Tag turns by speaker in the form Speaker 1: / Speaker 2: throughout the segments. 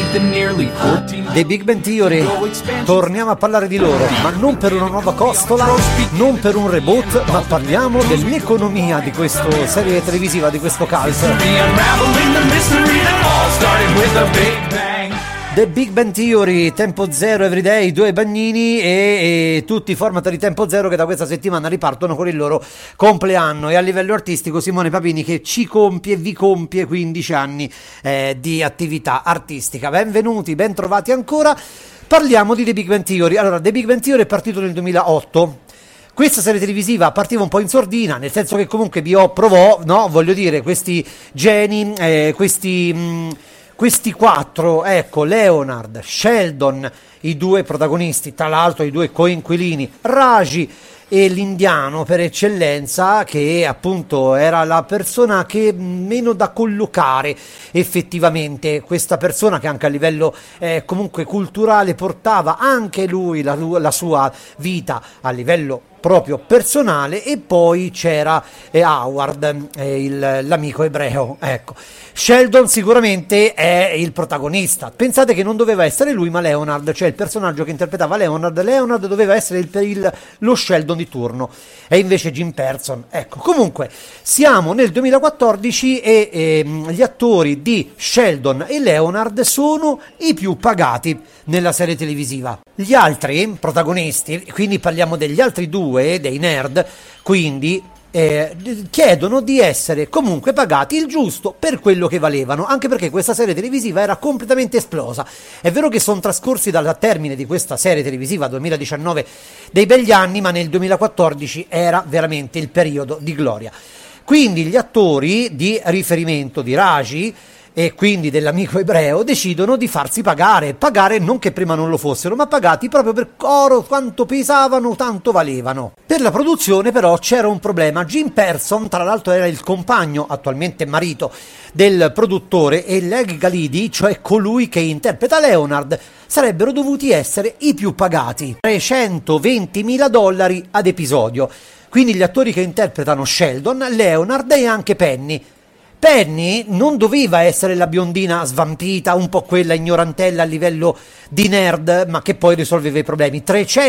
Speaker 1: The Big Bang Theory, torniamo a parlare di loro, ma non per una nuova costola, non per un reboot, ma parliamo dell'economia di questa serie televisiva, di questo cult. The Big Bang Theory, Tempo Zero, Everyday, due bagnini e tutti i format di Tempo Zero che da questa settimana ripartono con il loro compleanno. E a livello artistico Simone Papini che vi compie 15 anni di attività artistica. Benvenuti, ben trovati ancora. Parliamo di The Big Bang Theory. Allora, The Big Bang Theory è partito nel 2008. Questa serie televisiva partiva un po' in sordina, nel senso che comunque provò, no? Voglio dire, questi geni, questi quattro, ecco, Leonard, Sheldon, i due protagonisti, tra l'altro i due coinquilini, Raji e l'indiano per eccellenza, che appunto era la persona che meno da collocare effettivamente, questa persona che anche a livello comunque culturale portava anche lui la sua vita a livello proprio personale. E poi c'era Howard, l'amico ebreo, ecco. Sheldon sicuramente è il protagonista. Pensate che non doveva essere lui ma Leonard, cioè il personaggio che interpretava Leonard doveva essere lo Sheldon di turno, e invece Jim Parsons. Ecco, comunque siamo nel 2014 e gli attori di Sheldon e Leonard sono i più pagati nella serie televisiva. Gli altri protagonisti, quindi parliamo degli altri due, dei nerd, quindi chiedono di essere comunque pagati il giusto per quello che valevano, anche perché questa serie televisiva era completamente esplosa. È vero che sono trascorsi dal termine di questa serie televisiva 2019 dei begli anni, ma nel 2014 era veramente il periodo di gloria. Quindi gli attori di riferimento di Raji e quindi dell'amico ebreo decidono di farsi pagare non che prima non lo fossero, ma pagati proprio per quanto pesavano, tanto valevano. Per la produzione però c'era un problema. Jim Parsons, tra l'altro, era il compagno, attualmente marito, del produttore, e Leg Galidi, cioè colui che interpreta Leonard, sarebbero dovuti essere i più pagati, $320.000 ad episodio. Quindi gli attori che interpretano Sheldon, Leonard e anche Penny non doveva essere la biondina svampita, un po' quella ignorantella a livello di nerd, ma che poi risolveva i problemi.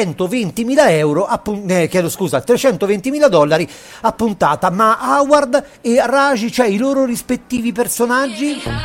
Speaker 1: $320.000 a puntata, ma Howard e Raji, cioè i loro rispettivi personaggi,